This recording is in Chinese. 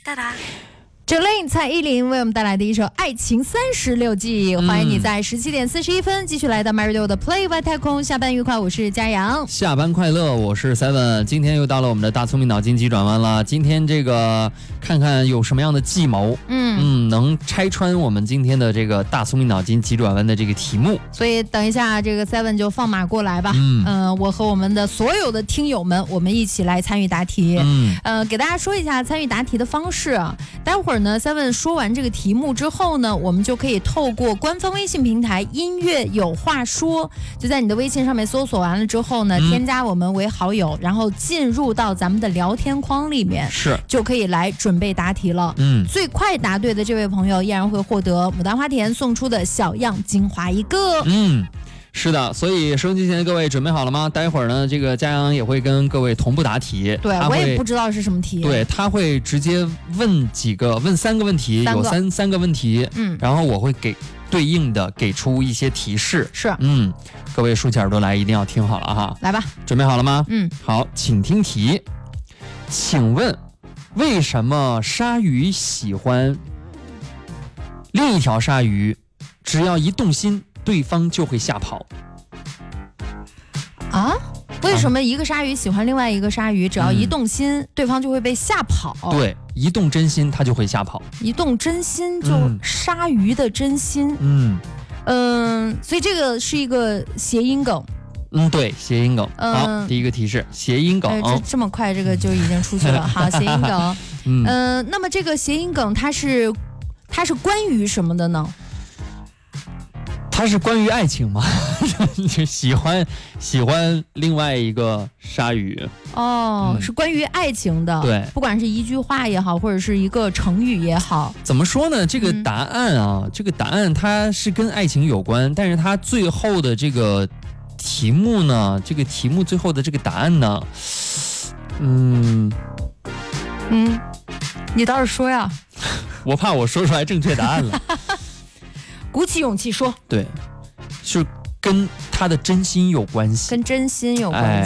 哒哒。 Jolin 蔡依林为我们带来的一首《爱情36计》，欢迎你在17点41分继续来到 MyRadio 的 Play 外太空，下班愉快，我是佳阳。 下班快乐，我是 Seven。今天又到了我们的大聪明脑筋急转弯了。今天这个看看有什么样的计谋，能拆穿我们今天的这个大聪明脑筋急转弯的这个题目。 所以等一下这个 Seven 就放马过来吧。我和我们的所有的听友们，我们一起来参与答题。给大家说一下参与答题的方式啊。待会儿呢 Seven 说完这个题目之后呢，我们就可以透过官方微信平台音乐有话说，就在你的微信上面搜索完了之后呢，添加我们为好友，然后进入到咱们的聊天框里面， 是就可以来准备答题了。最快答对的这位朋友依然会获得牡丹花田送出的小样精华一个。 是的，所以收音机前的各位准备好了吗？待会儿呢，这个佳阳也会跟各位同步答题。 对，我也不知道是什么题。 对，他会直接问3个问题，有三个问题。然后我会对应的给出一些提示。 是。 各位竖起耳朵来，一定要听好了哈。 来吧， 准备好了吗？好，请听题。请问，为什么鲨鱼喜欢另一条鲨鱼？只要一动心，对方就会吓跑。 啊？为什么一个鲨鱼喜欢另外一个鲨鱼，只要一动心，对方就会被吓跑？ 对，一动真心他就会吓跑。一动真心就鲨鱼的真心。所以这个是一个谐音梗。 对，谐音梗。好，第一个提示，谐音梗。 这么快，这个就已经出去了。好，谐音梗。那么这个谐音梗它是关于什么的呢？ 它是关于爱情吗？就喜欢另外一个鲨鱼。 是关于爱情的。 对， 不管是一句话也好，或者是一个成语也好。 怎么说呢？这个答案它是跟爱情有关，但是它最后的这个题目呢，这个题目最后的这个答案呢， 你倒是说呀。 我怕我说出来正确答案了。 鼓起勇气说。 对，是跟他的真心有关系。 跟真心有关系。